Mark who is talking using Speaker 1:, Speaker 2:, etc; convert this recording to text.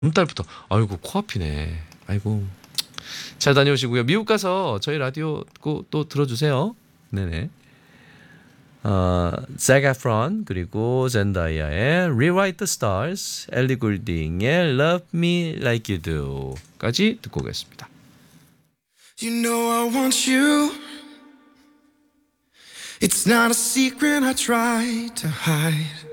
Speaker 1: 달부터. 아이고 코앞이네. 아이고 잘 다녀오시고요. 미국 가서 저희 라디오 또 들어주세요. 네네. 잭 에프론 그리고 젠다이아의 Rewrite the Stars, 엘리 굴딩의 Love Me Like You Do까지 듣고 오겠습니다.
Speaker 2: You know I want you. It's not a secret I try to hide.